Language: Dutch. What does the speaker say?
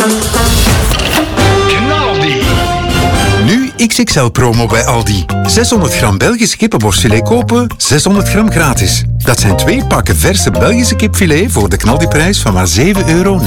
Knaldi. Nu XXL-promo bij Aldi. 600 gram Belgische kippenborstfilet kopen, 600 gram gratis. Dat zijn 2 pakken verse Belgische kipfilet voor de knaldiprijs van maar €7,99.